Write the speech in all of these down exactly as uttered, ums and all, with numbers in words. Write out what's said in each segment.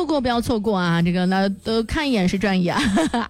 过不要错过啊，这个呢都看一眼是赚一眼。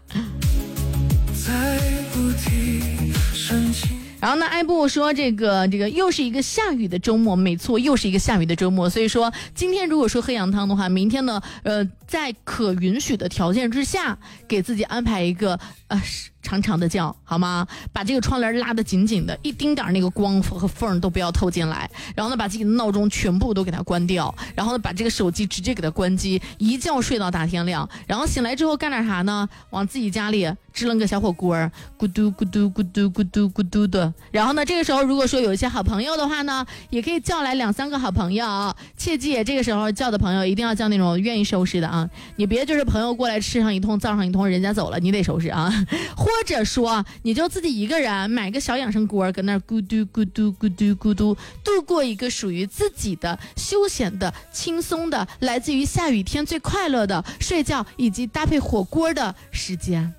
再不提深情。然后呢，艾布说这个这个又是一个下雨的周末，没错，又是一个下雨的周末。所以说，今天如果说喝羊汤的话，明天呢，呃，在可允许的条件之下，给自己安排一个呃长长的觉，好吗？把这个窗帘拉得紧紧的，一丁点那个光和缝都不要透进来。然后呢，把自己的闹钟全部都给它关掉，然后呢，把这个手机直接给它关机，一觉睡到大天亮。然后醒来之后干点啥呢？往自己家里支棱个小火锅，咕嘟咕嘟咕嘟咕嘟咕嘟的。然后呢，这个时候如果说有一些好朋友的话呢，也可以叫来两三个好朋友。切记，这个时候叫的朋友一定要叫那种愿意收拾的啊，你别就是朋友过来吃上一通，造上一通，人家走了，你得收拾啊。或者说，你就自己一个人买个小养生锅，搁那咕嘟咕嘟咕嘟咕嘟，度过一个属于自己的休闲的、轻松的，来自于下雨天最快乐的睡觉以及搭配火锅的时间。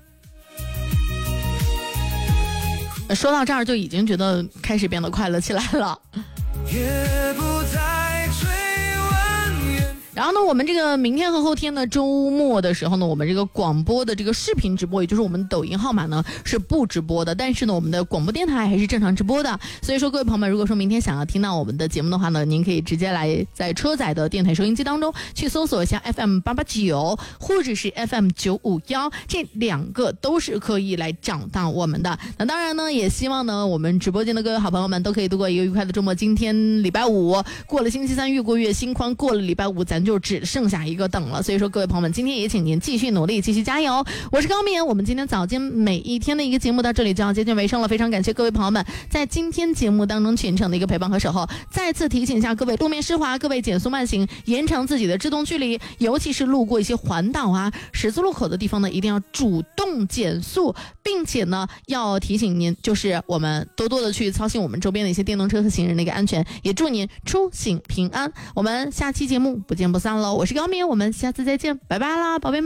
说到这儿就已经觉得开始变得快乐起来了。也不再追问。然后呢，我们这个明天和后天的周末的时候呢，我们这个广播的这个视频直播，也就是我们抖音号码呢是不直播的，但是呢，我们的广播电台还是正常直播的。所以说，各位朋友们，如果说明天想要听到我们的节目的话呢，您可以直接来在车载的电台收音机当中去搜索一下 F M 八八九或者是 F M 九五一，这两个都是可以来找到我们的。那当然呢，也希望呢我们直播间的各位好朋友们都可以度过一个愉快的周末。今天礼拜五过了，星期三越过越心宽，过了礼拜五咱就只剩下一个等了。所以说各位朋友们，今天也请您继续努力，继续加油。我是高敏，我们今天早间每一天的一个节目到这里就要接近尾声了，非常感谢各位朋友们在今天节目当中全程的一个陪伴和守候。再次提醒一下各位，路面湿滑，各位减速慢行，延长自己的制动距离，尤其是路过一些环岛啊、十字路口的地方呢，一定要主动减速，并且呢要提醒您，就是我们多多的去操心我们周边的一些电动车和行人的一个安全，也祝您出行平安。我们下期节目不见不散喽！我是高敏，我们下次再见，拜拜啦，宝贝们。